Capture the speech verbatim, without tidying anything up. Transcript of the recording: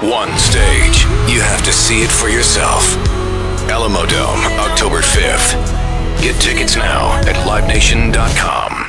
One stage. You have to see it for yourself. Alamo Dome, October fifth. Get tickets now at live nation dot com.